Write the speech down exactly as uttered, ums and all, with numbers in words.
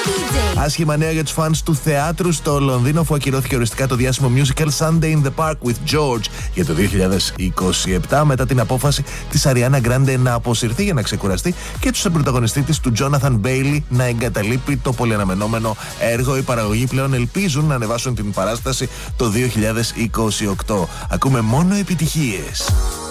Άσχημα νέα για τους φανς του θεάτρου στο Λονδίνο, αφού ακυρώθηκε οριστικά το διάσημο musical Sunday in the Park with George για το δύο χιλιάδες είκοσι επτά, μετά την απόφαση της Ariana Grande να αποσυρθεί για να ξεκουραστεί και του πρωταγωνιστή της, του Jonathan Bailey, να εγκαταλείπει το πολυαναμενόμενο έργο. Οι παραγωγοί πλέον ελπίζουν να ανεβάσουν την παράσταση το δύο χιλιάδες είκοσι οκτώ. Ακούμε μόνο επιτυχίες.